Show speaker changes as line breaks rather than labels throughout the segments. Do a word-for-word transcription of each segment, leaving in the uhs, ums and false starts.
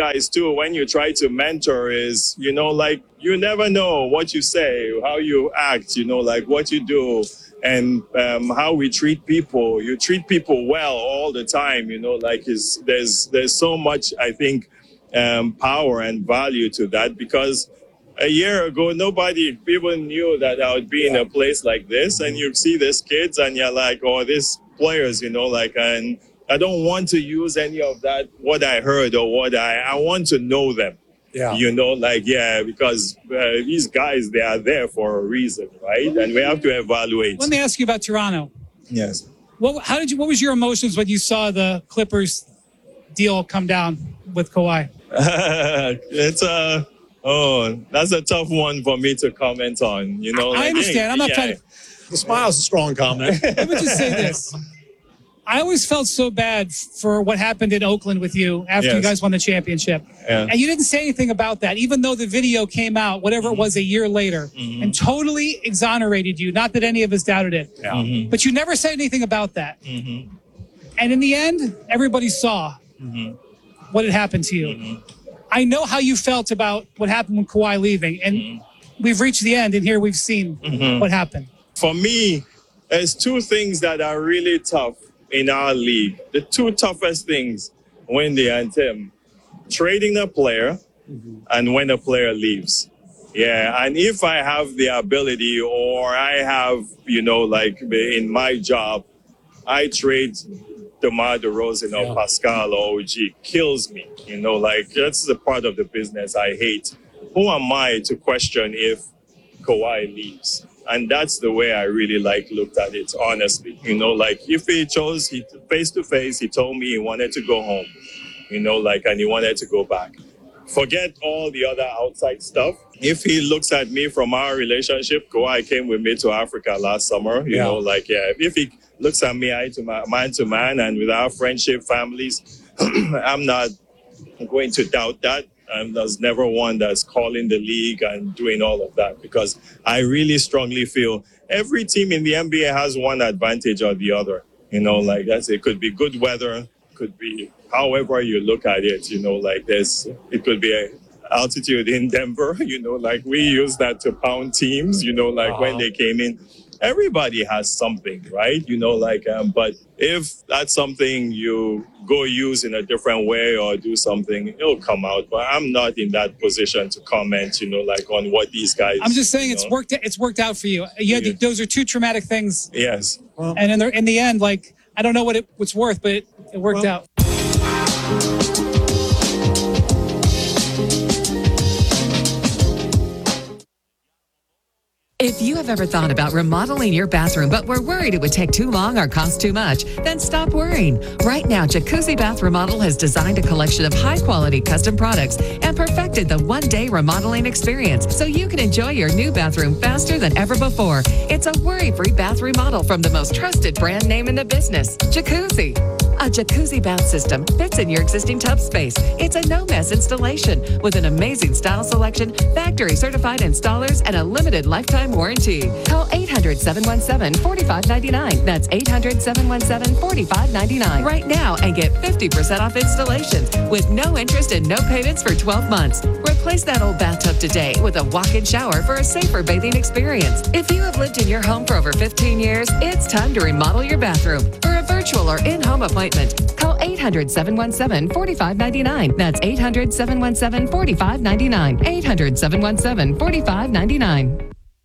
guys too, when you try to mentor is, you know, like you never know what you say, how you act, you know, like what you do and um, how we treat people. You treat people well all the time, you know, like is there's there's so much, I think, um, power and value to that, because a year ago, nobody even knew that I would be in a place like this. And you see these kids and you're like, oh, these players, you know, like, and I don't want to use any of that, what I heard or what I, I want to know them. Yeah. You know, like, yeah, because uh, these guys, they are there for a reason, right? And we have to evaluate.
Let me ask you about Toronto.
Yes.
What, how did you, what was your emotions when you saw the Clippers deal come down with Kawhi?
It's a, oh, that's a tough one for me to comment on, you know. Like,
I understand.
hey,
I'm not
yeah.
trying to.
The smile's a strong comment.
Let me just say this. I always felt so bad for what happened in Oakland with you after
Yes.
you guys won the championship.
Yeah.
And you didn't say anything about that, even though the video came out, whatever
Mm-hmm.
it was, a year later,
Mm-hmm.
and totally exonerated you. Not that any of us doubted it.
Yeah.
Mm-hmm.
But you never said anything about that.
Mm-hmm.
And in the end, everybody saw
Mm-hmm.
what had happened to you.
Mm-hmm.
I know how you felt about what happened with Kawhi leaving. And
Mm-hmm.
we've reached the end, and here we've seen
Mm-hmm.
what happened.
For me, there's two things that are really tough in our league. The two toughest things, Wendy and Tim, trading a player and when a player leaves. Yeah, and if I have the ability or I have, you know, like in my job, I trade DeMar DeRozan or
Yeah.
Pascal or O G, kills me. You know, like that's the part of the business I hate. Who am I to question if Kawhi leaves? And that's the way I really like looked at it, honestly. You know, like if he chose, he face to face, he told me he wanted to go home, you know, like, and he wanted to go back. Forget all the other outside stuff. If he looks at me from our relationship, Kawhi came with me to Africa last summer, you
Yeah.
know, like, yeah, if he looks at me eye to man, man to man and with our friendship, families, I'm not going to doubt that. Um, there's never one that's calling the league and doing all of that, because I really strongly feel every team in the N B A has one advantage or the other. You know, like that's, it could be good weather, could be however you look at it, you know, like there's, it could be a altitude in Denver, you know, like we use that to pound teams, you know, like
Uh-huh.
when they came in. Everybody has something, right? You know, like, um, but if that's something you go use in a different way or do something, it'll come out. But I'm not in that position to comment, you know, like on what these guys.
I'm just saying
you
it's
know.
worked. It's worked out for you. You had
Yeah.
the, those are two traumatic things,
Yes.
and in the in the end, like I don't know what it what's worth, but it, it worked
Well-
out.
If you have ever thought about remodeling your bathroom but were worried it would take too long or cost too much, then stop worrying. Right now, Jacuzzi Bath Remodel has designed a collection of high-quality custom products and perfected the one-day remodeling experience so you can enjoy your new bathroom faster than ever before. It's a worry-free bath remodel from the most trusted brand name in the business, Jacuzzi. A jacuzzi bath system fits in your existing tub space. It's a no-mess installation with an amazing style selection, factory-certified installers, and a limited lifetime warranty. Call eight hundred, seven one seven, four five nine nine. That's eight hundred, seven one seven, four five nine nine right now and get fifty percent off installations with no interest and no payments for twelve months. Replace that old bathtub today with a walk-in shower for a safer bathing experience. If you have lived in your home for over fifteen years, it's time to remodel your bathroom. For a virtual or in-home appointment, call eight hundred, seven one seven, four five nine nine. That's eight hundred, seven one seven, four five nine nine. eight hundred, seven one seven, four five nine nine.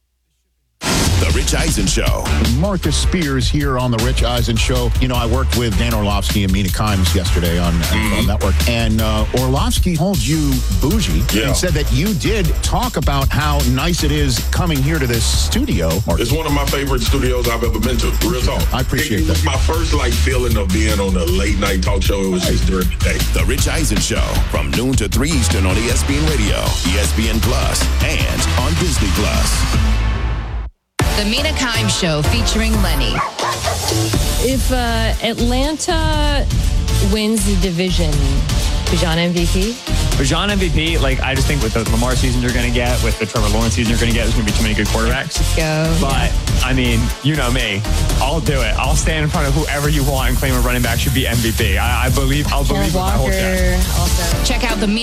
The Rich Eisen Show.
Marcus Spears here on The Rich Eisen Show. You know, I worked with Dan Orlovsky and Mina Kimes yesterday on mm. on Network, and uh, Orlovsky holds you bougie
Yeah.
and said that you did talk about how nice it is coming here to this studio. Marcus.
It's one of my favorite studios I've ever been to. Real talk.
I appreciate
it, it was
that.
my first like feeling of being on a late night talk show. It was just during the day.
The Rich Eisen Show from noon to three Eastern on E S P N Radio, E S P N Plus, and on Disney Plus.
The Mina Kimes Show featuring Lenny.
If uh, Atlanta wins the division, Bijan M V P?
Bijan M V P, like, I just think with the Lamar season you're going to get, with the Trevor Lawrence season you're going to get, there's going to be too many good quarterbacks.
Let's go.
But, I mean, you know me. I'll do it. I'll stand in front of whoever you want and claim a running back should be M V P. I, I believe, I'll believe with my whole chest.
Also.
Check out the Mina